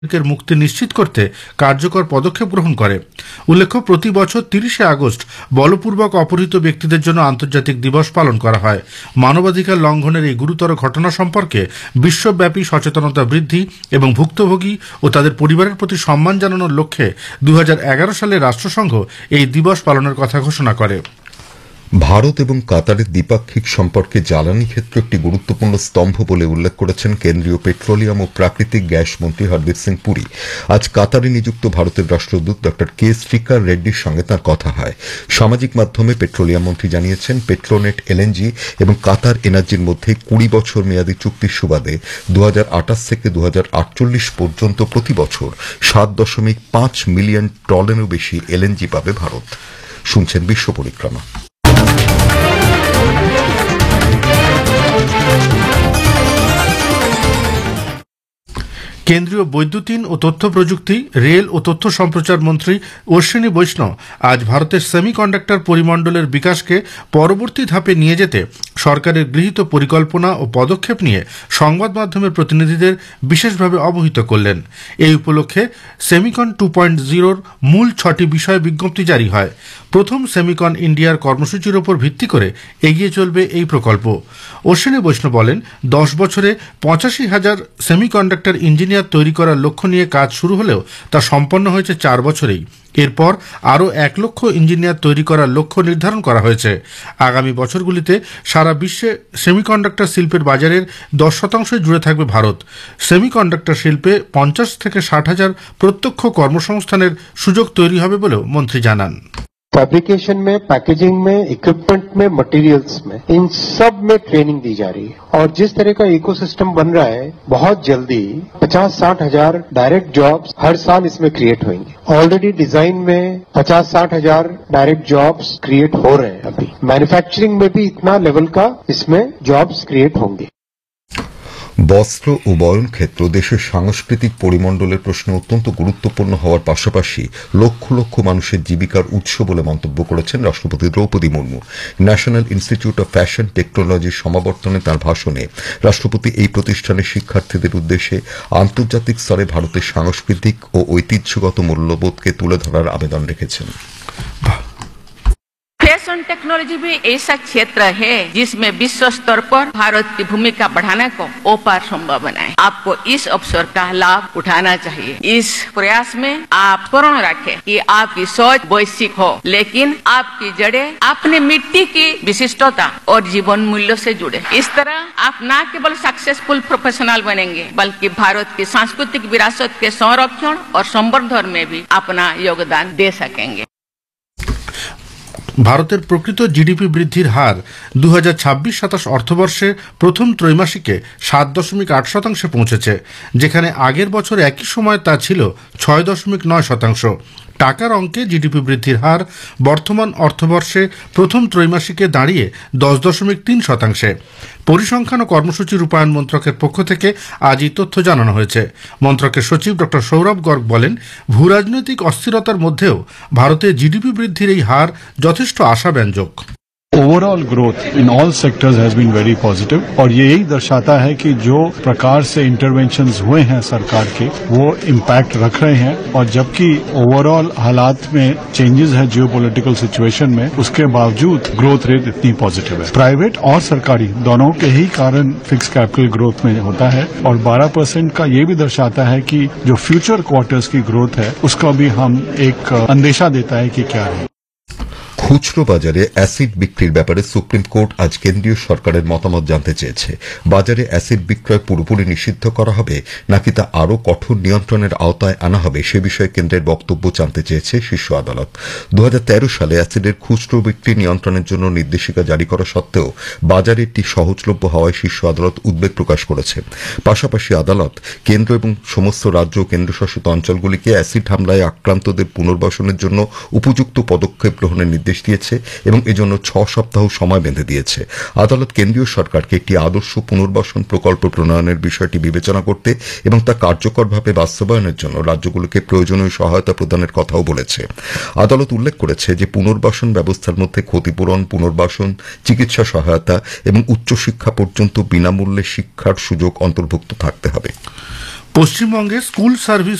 এর মুক্তি নিশ্চিত করতে কার্যকর পদক্ষেপ গ্রহণ করে। উল্লেখ্য, প্রতি বছর 30শে আগস্ট বলপূর্বক অপহৃত ব্যক্তিদের জন্য আন্তর্জাতিক দিবস পালন করা হয়। মানবাধিকার লঙ্ঘনের এই গুরুতর ঘটনা সম্পর্কে বিশ্বব্যাপী সচেতনতা বৃদ্ধি এবং ভুক্তভোগী ও তাদের পরিবারের প্রতি সম্মান জানানোর লক্ষ্যে 2011 সালে রাষ্ট্রসংঘ এই দিবস পালনের কথা ঘোষণা করে। ভারত এবং কাতারের দ্বিপাক্ষিক সম্পর্কে জ্বালানি ক্ষেত্র একটি গুরুত্বপূর্ণ স্তম্ভ বলে উল্লেখ করেছেন কেন্দ্রীয় পেট্রোলিয়াম ও প্রাকৃতিক গ্যাস মন্ত্রী হরদীপ সিং পুরী। আজ কাতারে নিযুক্ত ভারতের রাষ্ট্রদূত ড কে শ্রীকার রেড্ডির সঙ্গে তাঁর কথা হয়। সামাজিক মাধ্যমে পেট্রোলিয়াম মন্ত্রী জানিয়েছেন, পেট্রোনেট এলএনজি এবং কাতার এনার্জির মধ্যে 20 বছর মেয়াদী চুক্তির সুবাদে 2028 থেকে 2048 পর্যন্ত প্রতি বছর 7.5 মিলিয়ন টনেরও বেশি এলএনজি পাবে ভারত। শুনছেন বিশ্ব পরিক্রমা। কেন্দ্রীয় বৈদ্যুতিন ও তথ্য প্রযুক্তি, রেল ও তথ্য সম্প্রচার মন্ত্রী অশ্বিনী বৈষ্ণব আজ ভারতের সেমিকন্ডাক্টর পরিমণ্ডলের বিকাশকে পরবর্তী ধাপে নিয়ে যেতে সরকারের গৃহীত পরিকল্পনা ও পদক্ষেপ নিয়ে সংবাদ মাধ্যমের প্রতিনিধিদের বিশেষভাবে অবহিত করলেন। এই উপলক্ষে সেমিকন 2.0 মূল 6টি বিষয় বিজ্ঞপ্তি জারি হয়। প্রথম সেমিকন ইন্ডিয়ার কর্মসূচির ওপর ভিত্তি করে এগিয়ে চলবে এই প্রকল্প। অশ্বিনী বৈষ্ণব বলেন, 10 বছরে 85,000 সেমিকন্ডাক্টর ইঞ্জিনিয়ার তৈরি করার লক্ষ্য নিয়ে কাজ শুরু হলেও তা সম্পন্ন হয়েছে 4 বছরেই। এরপর আরও 1 লক্ষ ইঞ্জিনিয়ার তৈরি করার লক্ষ্য নির্ধারণ করা হয়েছে। আগামী বছরগুলিতে সারা বিশ্বে সেমিকন্ডাক্টর শিল্পের বাজারের 10% জুড়ে থাকবে ভারত। সেমিকন্ডাক্টর শিল্পে 50 থেকে 60,000 প্রত্যক্ষ কর্মসংস্থানের সুযোগ তৈরি হবে বলেও মন্ত্রী জানান। फैब्रिकेशन में, पैकेजिंग में, इक्विपमेंट में, मटेरियल्स में, इन सब में ट्रेनिंग दी जा रही है और जिस तरह का इकोसिस्टम बन रहा है, बहुत जल्दी 50-60 हजार डायरेक्ट जॉब्स हर साल इसमें क्रिएट होंगे। ऑलरेडी डिजाइन में 50-60 हजार डायरेक्ट जॉब्स क्रिएट हो रहे हैं। अभी मैन्युफैक्चरिंग में भी इतना लेवल का इसमें जॉब्स क्रिएट होंगे। বস্ত্র ও বয়ন ক্ষেত্র দেশের সাংস্কৃতিক পরিমণ্ডলের প্রশ্নে অত্যন্ত গুরুত্বপূর্ণ হওয়ার পাশাপাশি লক্ষ লক্ষ মানুষের জীবিকার উৎস বলে মন্তব্য করেছেন রাষ্ট্রপতি Draupadi Murmu. National institute of fashion টেকনোলজির সমাবর্তনে তাঁর ভাষণে রাষ্ট্রপতি এই প্রতিষ্ঠানের শিক্ষার্থীদের উদ্দেশ্যে আন্তর্জাতিক স্তরে ভারতের সাংস্কৃতিক ও ঐতিহ্যগত মূল্যবোধকে তুলে ধরার আবেদন রেখেছেন। फैशन टेक्नोलॉजी भी ऐसा क्षेत्र है जिसमें विश्व स्तर पर भारत की भूमिका बढ़ाने को अपार संभव बनाए। आपको इस अवसर का लाभ उठाना चाहिए। इस प्रयास में आप स्मरण रखें कि आपकी सोच वैश्विक हो, लेकिन आपकी जड़ें अपने मिट्टी की विशिष्टता और जीवन मूल्यों से जुड़े। इस तरह आप न केवल सक्सेसफुल प्रोफेशनल बनेंगे, बल्कि भारत की सांस्कृतिक विरासत के संरक्षण और संवर्धन में भी अपना योगदान दे सकेंगे। ভারতের প্রকৃত জিডিপি বৃদ্ধির হার 2026-27 অর্থবর্ষে প্রথম ত্রৈমাসিকে 7.8% পৌঁছেছে, যেখানে আগের বছর একই সময় তা ছিল 6.9%। টাকার অঙ্কে জিডিপি বৃদ্ধির হার বর্তমান অর্থবর্ষে প্রথম ত্রৈমাসিকে দাঁড়িয়ে 10.3%। পরিসংখ্যান ও কর্মসূচি রূপায়ণ মন্ত্রকের পক্ষ থেকে আজ এই তথ্য জানানো হয়েছে। মন্ত্রকের সচিব ড সৌরভ গর্গ বলেন, ভূরাজনৈতিক অস্থিরতার মধ্যেও ভারতে জিডিপি বৃদ্ধির এই হার যথেষ্ট আশাব্যঞ্জক। Overall growth in all sectors has been very positive और ये यही दर्शाता है कि जो प्रकार से इंटरवेंशंस हुए हैं सरकार के वो इम्पैक्ट रख रहे हैं और जबकि ओवरऑल हालात में चेंजेस है जियोपॉलिटिकल सिचुएशन में, उसके बावजूद ग्रोथ रेट इतनी पॉजिटिव है। प्राइवेट और सरकारी दोनों के ही कारण फिक्स कैपिटल ग्रोथ में होता है और 12% का ये भी दर्शाता है कि जो फ्यूचर क्वार्टर्स की ग्रोथ है उसका भी हम एक अंदेशा देता है कि क्या है। খুচরো বাজারে অ্যাসিড বিক্রির ব্যাপারে সুপ্রিম কোর্ট আজ কেন্দ্রীয় সরকারের মতামত জানতে চেয়েছে। বাজারে অ্যাসিড বিক্রয় পুরোপুরি নিষিদ্ধ করা হবে নাকি তা আরও কঠোর নিয়ন্ত্রণের আওতায় আনা হবে সে বিষয়ে কেন্দ্রের বক্তব্য জানতে চেয়েছে শীর্ষ আদালত। 2013 সালে অ্যাসিডের খুচরো বিক্রি নিয়ন্ত্রণের জন্য নির্দেশিকা জারি করা সত্ত্বেও বাজারে এটি সহজলভ্য হওয়ায় শীর্ষ আদালত উদ্বেগ প্রকাশ করেছে। পাশাপাশি আদালত কেন্দ্র এবং সমস্ত রাজ্য ও কেন্দ্রশাসিত অঞ্চলগুলিকে অ্যাসিড হামলায় আক্রান্তদের পুনর্বাসনের জন্য উপযুক্ত পদক্ষেপ গ্রহণের নির্দেশ দিয়েছে এবং এজন্য 6 সপ্তাহ সময় বেঁধে দিয়েছে। আদালত কেন্দ্রীয় সরকারকে একটি আদর্শ পুনর্বাসন প্রকল্প প্রণয়নের বিষয়টি বিবেচনা করতে এবং তা কার্যকরভাবে বাস্তবায়নের জন্য রাজ্যগুলোকে প্রয়োজনীয় সহায়তা প্রদানের কথাও বলেছে। আদালত উল্লেখ করেছে যে পুনর্বাসন ব্যবস্থার মধ্যে ক্ষতিপূরণ, পুনর্বাসন, চিকিৎসা সহায়তা এবং উচ্চশিক্ষা পর্যন্ত বিনামূল্যে শিক্ষার সুযোগ অন্তর্ভুক্ত থাকতে হবে। পশ্চিমবঙ্গে স্কুল সার্ভিস